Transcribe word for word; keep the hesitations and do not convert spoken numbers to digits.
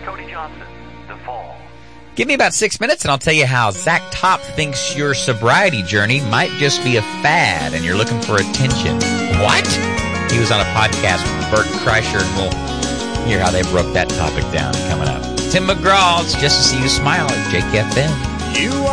Cody Johnson, The Fall. Give me about six minutes and I'll tell you how Zach Top thinks your sobriety journey might just be a fad and you're looking for attention. What? He was on a podcast with Bert Kreischer, and we'll hear how they broke that topic down coming up. Tim McGraw, it's just to see you smile at J K F N. You